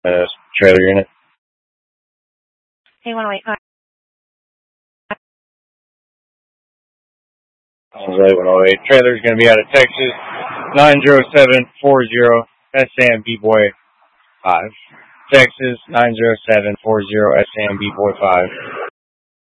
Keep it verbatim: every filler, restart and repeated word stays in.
Uh, trailer unit. Hey, one oh eight five. Right, one oh eight. Trailer's going to be out of Texas. nine zero seven four zero S M B Boy five. Texas nine zero seven four zero S M B Boy five.